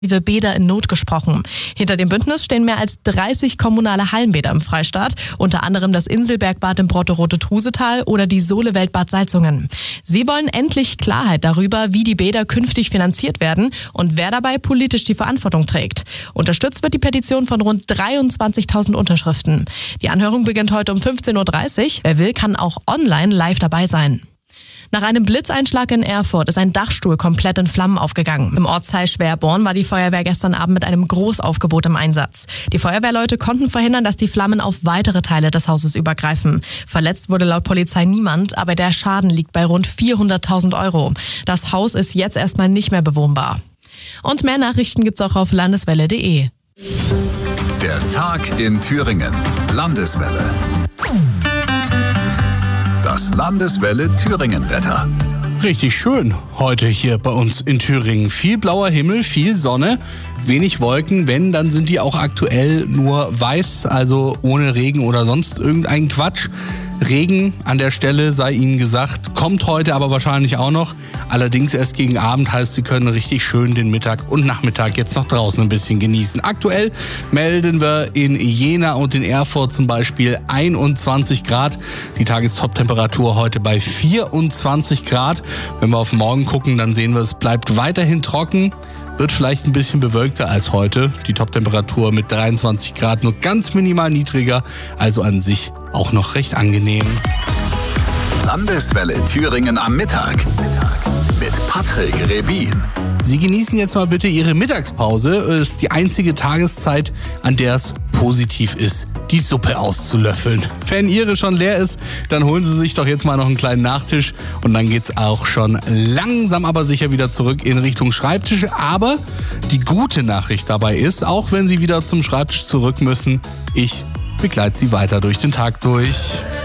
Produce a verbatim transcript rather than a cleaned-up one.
Bäder in Not gesprochen. Hinter dem Bündnis stehen mehr als dreißig kommunale Hallenbäder im Freistaat, unter anderem das Inselbergbad im Brotterote-Trusetal oder die Solewelt Bad Salzungen. Sie wollen endlich Klarheit darüber, wie die Bäder künftig finanziert werden und wer dabei politisch die Verantwortung trägt. Unterstützt wird die Petition von rund dreiundzwanzigtausend Unterschriften. Die Anhörung beginnt heute um fünfzehn Uhr dreißig. Wer will, kann auch online live dabei sein. Nach einem Blitzeinschlag in Erfurt ist ein Dachstuhl komplett in Flammen aufgegangen. Im Ortsteil Schwerborn war die Feuerwehr gestern Abend mit einem Großaufgebot im Einsatz. Die Feuerwehrleute konnten verhindern, dass die Flammen auf weitere Teile des Hauses übergreifen. Verletzt wurde laut Polizei niemand, aber der Schaden liegt bei rund vierhunderttausend Euro. Das Haus ist jetzt erstmal nicht mehr bewohnbar. Und mehr Nachrichten gibt's auch auf landeswelle punkt de. Der Tag in Thüringen. Landeswelle. Das Landeswelle Thüringen-Wetter. Richtig schön heute hier bei uns in Thüringen. Viel blauer Himmel, viel Sonne, wenig Wolken. Wenn, dann sind die auch aktuell nur weiß, also ohne Regen oder sonst irgendein Quatsch. Regen an der Stelle, sei Ihnen gesagt, kommt heute aber wahrscheinlich auch noch. Allerdings erst gegen Abend, heißt, Sie können richtig schön den Mittag und Nachmittag jetzt noch draußen ein bisschen genießen. Aktuell melden wir in Jena und in Erfurt zum Beispiel einundzwanzig Grad. Die Tagestop-Temperatur heute bei vierundzwanzig Grad. Wenn wir auf morgen gucken, dann sehen wir, es bleibt weiterhin trocken. Wird vielleicht ein bisschen bewölkter als heute. Die Top-Temperatur mit dreiundzwanzig Grad nur ganz minimal niedriger, also an sich auch noch recht angenehm. Landeswelle Thüringen am Mittag mit Patrick Rebin. Sie genießen jetzt mal bitte Ihre Mittagspause. Es ist die einzige Tageszeit, an der es positiv ist, die Suppe auszulöffeln. Wenn Ihre schon leer ist, dann holen Sie sich doch jetzt mal noch einen kleinen Nachtisch und dann geht's auch schon langsam aber sicher wieder zurück in Richtung Schreibtisch. Aber die gute Nachricht dabei ist, auch wenn Sie wieder zum Schreibtisch zurück müssen, ich begleite Sie weiter durch den Tag durch.